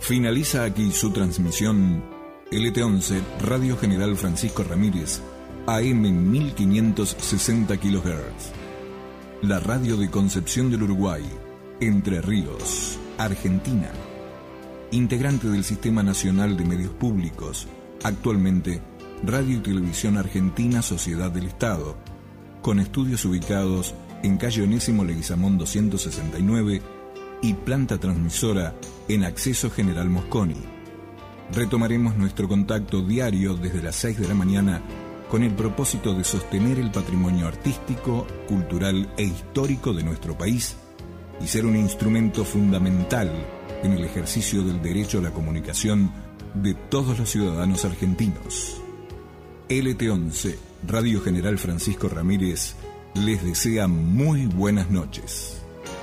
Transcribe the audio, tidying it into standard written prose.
Finaliza aquí su transmisión LT11 Radio General Francisco Ramírez, AM 1560 kHz. La radio de Concepción del Uruguay, Entre Ríos, Argentina. Integrante del Sistema Nacional de Medios Públicos, actualmente Radio y Televisión Argentina Sociedad del Estado, con estudios ubicados en calle Onésimo Leguizamón 269 y planta transmisora en Acceso General Mosconi. Retomaremos nuestro contacto diario desde las 6 de la mañana con el propósito de sostener el patrimonio artístico, cultural e histórico de nuestro país y ser un instrumento fundamental en el ejercicio del derecho a la comunicación de todos los ciudadanos argentinos. LT11, Radio General Francisco Ramírez, les desea muy buenas noches.